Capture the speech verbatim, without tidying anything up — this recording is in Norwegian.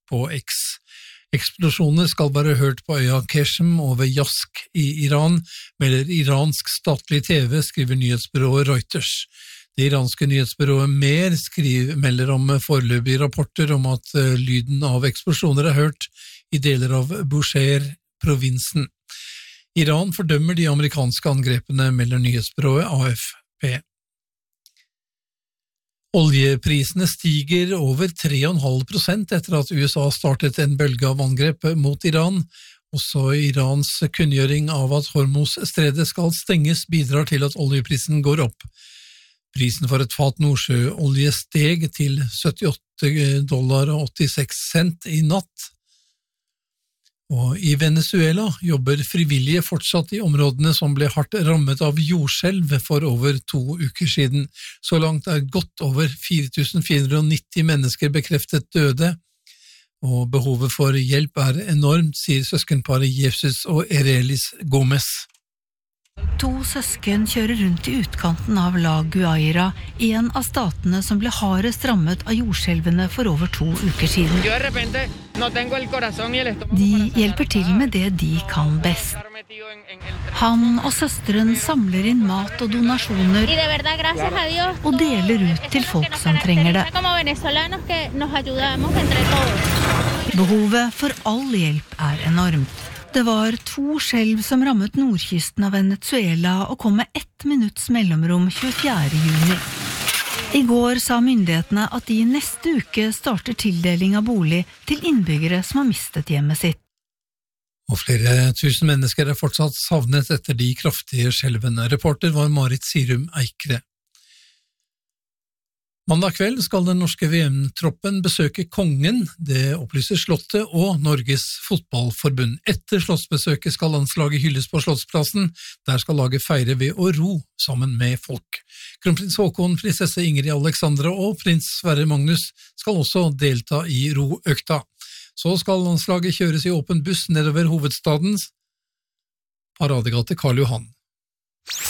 på X. Eksplosjoner skal være hørt på øya Keshem og ved Yazd i Iran, melder iransk statlig T V, skriver nyhetsbyrået Reuters. Det iranske nyhetsbyrået Mer skriver, melder om foreløpige rapporter om at uh, lyden av eksplosjoner er hørt i deler av Bushehr-provinsen. Iran fordømmer de amerikanske angrepene, melder nyhetsbyrået A F P. Oljeprisene stiger over tre komma fem prosent etter at U S A startet en bølge av angrep mot Iran. Også Irans kunngjøring av at Hormuz-stredet skal stenges bidrar til at oljeprisen går opp. Prisen for et fat nordsjøolje steg til syttiåtte dollar og åttiseks cent i natt. Og i Venezuela jobber frivillige fortsatt i områdene som ble hardt rammet av jordskjelv for over to uker siden. Så langt er godt over fire tusen fire hundre og nitti mennesker bekreftet døde, og behovet for hjelp er enormt, sier søskenparet Jesus og Erelis Gomez. To søsken kjører rundt i utkanten av La Guaira, en av statene som ble hardest rammet av jordskjelvene for over to uker siden. De hjelper til med det de kan best. Han og søsteren samler inn mat og donasjoner og deler ut til folk som trenger det. Behovet for all hjelp er enormt. Det var to skjelv som rammet nordkysten av Venezuela og kom med ett minutts mellomrom tjuefjerde juni. I går sa myndighetene at de neste uke starter tildeling av bolig til innbyggere som har mistet hjemmet sitt. Og flere tusen mennesker er fortsatt savnet etter de kraftige skjelvene. Reporter var Marit Sirum Eikre. Mandag kveld skal den norske V M-troppen besøke Kongen, det opplyser Slottet og Norges Fotballforbund. Etter slottsbesøket skal landslaget hylles på Slottsplassen, der skal laget feire ved å ro sammen med folk. Kronprins Haakon, prinsesse Ingrid Alexandra og prins Sverre Magnus skal også delta i roøkta. Så skal landslaget kjøres i åpen buss nedover hovedstadens paradegate Karl Johan.